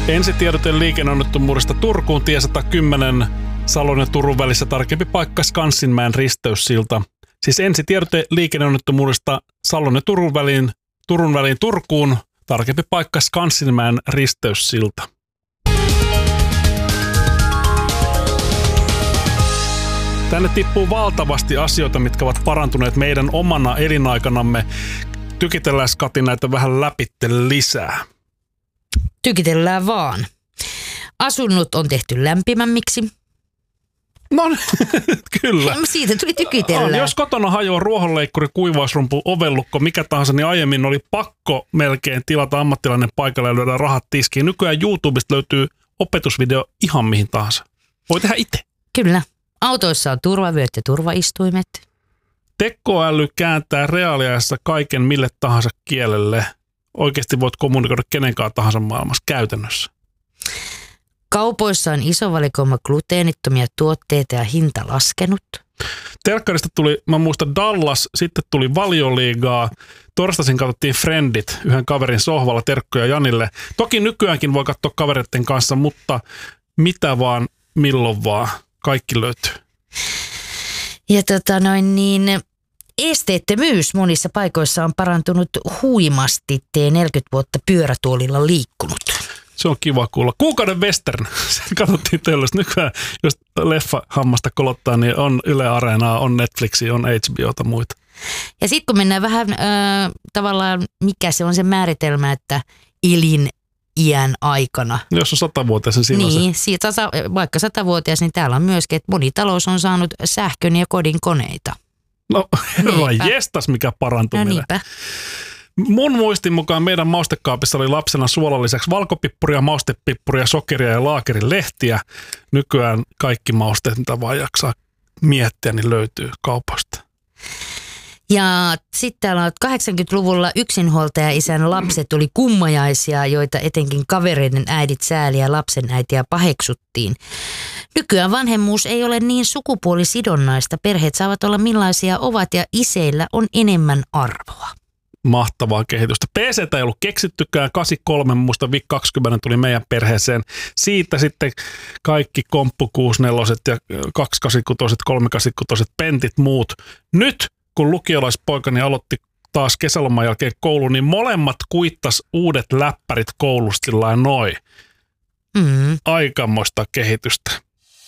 Ensitiedote liikenneonnettomuudesta Turkuun, tie 110, Salon ja Turun välissä, tarkempi paikka Skanssinmäen risteyssilta. Siis ensitiedote liikenneonnettomuudesta Salon ja Turun väliin Turkuun, tarkempi paikka Skanssinmäen risteyssilta. Tänne tippuu valtavasti asioita, mitkä ovat parantuneet meidän omana elinaikanamme. Tykitellään, Kati, näitä vähän läpitte lisää. Tykitellään vaan. Asunnot on tehty lämpimämmiksi. No kyllä. Siitä tuli tykitellään. Jos kotona hajoaa ruohonleikkuri, kuivausrumpu, ovellukko, mikä tahansa, niin aiemmin oli pakko melkein tilata ammattilainen paikalle ja lyödä rahat tiskiin. Nykyään YouTubesta löytyy opetusvideo ihan mihin tahansa. Voi tehdä itse. Kyllä. Autoissa on turvavyöt ja turvaistuimet. Tekoäly kääntää reaaliajassa kaiken mille tahansa kielelle. Oikeasti voit kommunikoida kenenkaan tahansa maailmassa käytännössä. Kaupoissa on iso valikoima gluteenittomia tuotteita ja hinta laskenut. Telkkarista tuli, mä muistan Dallas, sitten tuli Valioliigaa. Torstaisin katsottiin Friendit yhden kaverin sohvalla, terkkoja Janille. Toki nykyäänkin voi katsoa kavereiden kanssa, mutta mitä vaan, milloin vaan, kaikki löytyy. Ja esteettömyys monissa paikoissa on parantunut huimasti. 40 vuotta pyörätuolilla liikkunut. Se on kiva kuulla. Kuukauden western. Sen katsottiin teille. Nykyään, jos leffa hammasta kolottaa, niin on Yle Areenaa, on Netflixia, on HBOta muita. Ja sitten kun mennään vähän tavallaan, mikä se on se määritelmä, että eliniän aikana. Jos on 100-vuotias, niin silloin niin, vaikka 100-vuotias, niin täällä on myöskin, että moni talous on saanut sähkön ja kodin koneita. No herra jestas, mikä parantuminen. No niinpä. Mun muistin mukaan meidän maustekaapissa oli lapsena suolan lisäksi valkopippuria, maustepippuria, sokeria ja laakerin lehtiä. Nykyään kaikki mausteet, mitä vaan jaksaa miettiä, niin löytyy kaupasta. Ja sitten täällä on 80-luvulla yksinhuoltaja-isän lapset oli kummajaisia, joita etenkin kavereiden äidit sääli ja lapsen äitiä paheksuttiin. Nykyään vanhemmuus ei ole niin sukupuolisidonnaista. Perheet saavat olla millaisia ovat ja iseillä on enemmän arvoa. Mahtavaa kehitystä. PC:tä ei ollut keksittykään. 83, muista VIC 20 tuli meidän perheeseen. Siitä sitten kaikki komppu 64 ja 286, 386 pentit muut. Nyt kun lukiolaispoikani aloitti taas kesäloman jälkeen kouluun, niin molemmat kuittas uudet läppärit koulusta noin. Aikamoista kehitystä.